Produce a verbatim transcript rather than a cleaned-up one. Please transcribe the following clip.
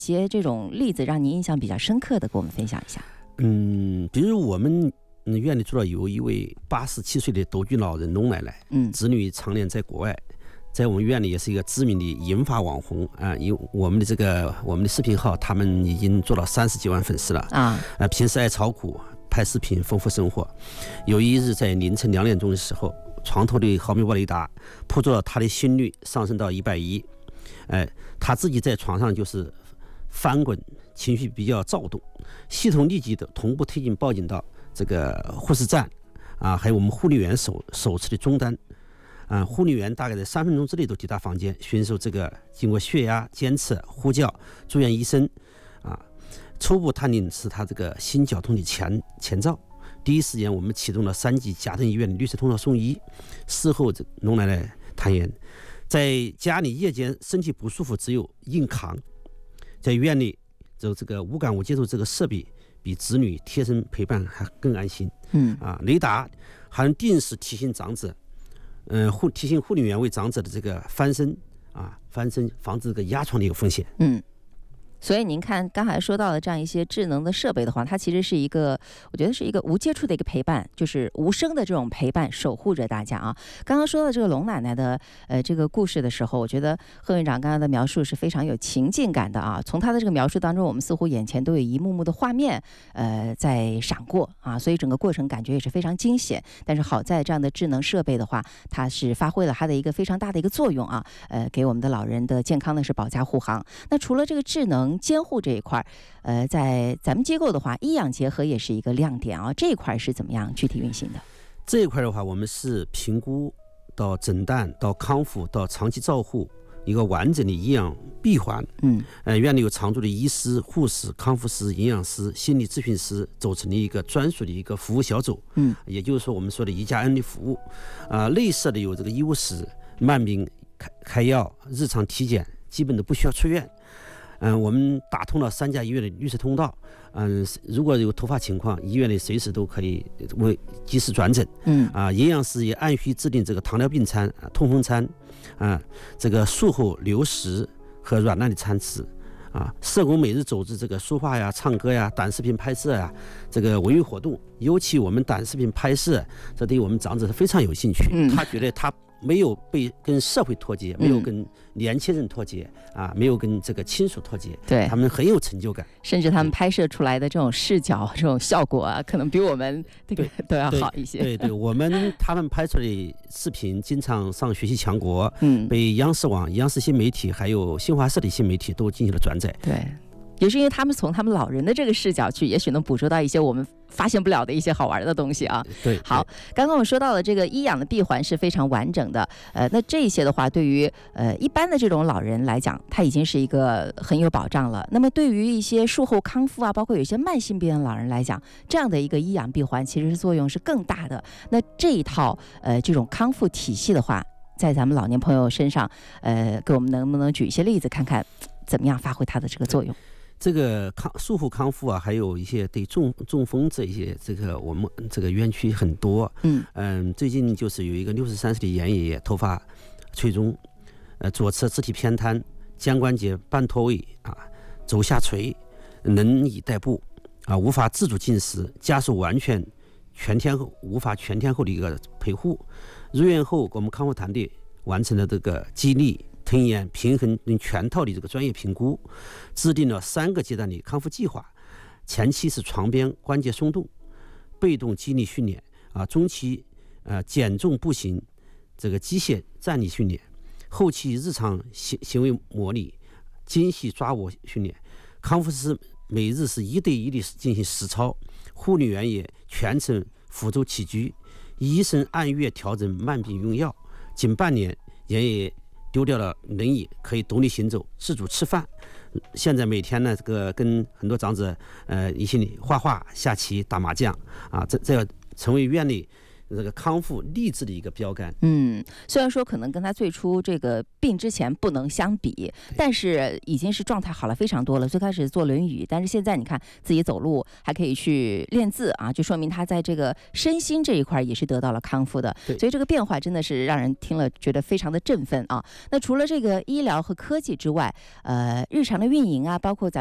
些这种例子让您印象比较深刻的，给我们分享一下。 嗯，比如我们院里主要有一位八十七岁的独居老人龙奶奶，嗯，子女常年在国外，在我们院里也是一个知名的银发网红啊，有我们的这个我们的视频号，他们已经做到三十几万粉丝了啊。呃，平时爱炒股、拍视频，丰富生活。有一日在凌晨两点钟的时候，床头的毫米波雷达捕捉了他的心率上升到一百一，哎，他自己在床上就是翻滚，情绪比较躁动，系统立即的同步推进报警到这个护士站啊，还有我们护理员手手持的中单啊，护理员大概在三分钟之内都抵达房间，迅速这个经过血压监测、呼叫住院医生啊，初步判定是他这个心绞痛的前前兆。第一时间我们启动了三级甲等医院的绿色通道送医。事后这龙奶奶坦言，在家里夜间身体不舒服，只有硬扛，在医院里就这个无感无接触这个设备比子女贴身陪伴还更安心。嗯啊，雷达还能定时提醒长者，嗯、呃，护提醒护理员为长者的这个翻身啊翻身，防止这个压床的一个风险。 嗯。所以您看刚才说到的这样一些智能的设备的话，它其实是一个，我觉得是一个无接触的一个陪伴，就是无声的这种陪伴，守护着大家啊。刚刚说到这个龙奶奶的呃这个故事的时候，我觉得贺院长刚刚的描述是非常有情境感的啊。从他的这个描述当中，我们似乎眼前都有一幕幕的画面呃在闪过啊，所以整个过程感觉也是非常惊险。但是好在这样的智能设备的话，它是发挥了它的一个非常大的一个作用啊，呃给我们的老人的健康呢是保驾护航。那除了这个智能监护这一块，呃，在咱们机构的话，医养结合也是一个亮点啊。这一块是怎么样具体运行的？ 这一块的话，我们是评估到诊断到康复到长期照护一个完整的营养闭环。嗯，呃，院里有常驻的医师、护士、康复师、营养师、心理咨询师，组成了一个专属的一个服务小组。嗯，也就是说我们说的一加 N 的服务。啊、呃，类似的有这个医务室、慢病开开药、日常体检，基本都不需要出院。嗯，我们打通了三家医院的绿色通道。嗯，如果有突发情况，医院里随时都可以为及时转诊。嗯，啊，营养师也按需制定这个糖尿病餐、痛风餐，啊，这个术后流食和软烂的餐吃。啊，社工每日组织这个书画呀、唱歌呀、短视频拍摄呀，这个文娱活动，尤其我们短视频拍摄，这对我们长者是非常有兴趣。嗯，他觉得他没有被跟社会脱节，没有跟年轻人脱节、嗯、啊，没有跟这个亲属脱节，对，他们很有成就感。 甚至他们拍摄出来的这种视角、这种效果啊，可能比我们这个都要好一些。 对 对, 对，我们他们拍出来的视频经常上学习强国，嗯，被央视网、央视新媒体还有新华社的新媒体都进行了转载。 对。也是因为他们从他们老人的这个视角去，也许能捕捉到一些我们发现不了的一些好玩的东西啊。 对， 好，刚刚我们说到的这个医养的闭环是非常完整的，呃，那这些的话，对于呃一般的这种老人来讲，他已经是一个很有保障了。那么对于一些术后康复啊，包括有一些慢性病的老人来讲，这样的一个医养闭环其实是作用是更大的。那这一套呃这种康复体系的话，在咱们老年朋友身上，呃，给我们能不能举一些例子，看看怎么样发挥它的这个作用？ 这个康术后康复啊，还有一些对中中风这一些，这个我们这个院区很多。嗯嗯，最近就是有一个六十三岁的严爷爷，头发垂中，呃，左侧肢体偏瘫，肩关节半脱位啊，走下垂，能以代步啊，无法自主进食，家属完全全天候无法全天候的一个陪护。入院后，我们康复团队完成了这个激励、吞咽、平衡等全套的这个专业评估，制定了三个阶段的康复计划。前期是床边关节松动、被动肌力训练啊，中期呃减重步行、这个机械站立训练，后期日常行行为模拟、精细抓握训练。康复师每日是一对一的进行实操，护理员也全程辅助起居，医生按月调整慢病用药。仅半年，严爷爷丢掉了轮椅，可以独立行走，自主吃饭。现在每天呢，这个跟很多长者呃一起画画、下棋、打麻将啊，这这要成为院里这个康复励志的一个标杆。 嗯，虽然说可能跟他最初这个病之前不能相比，但是已经是状态好了非常多了。最开始坐轮椅，但是现在你看自己走路还可以去练字啊，就说明他在这个身心这一块也是得到了康复的。所以这个变化真的是让人听了觉得非常的振奋啊。那除了这个医疗和科技之外，呃，日常的运营啊，包括咱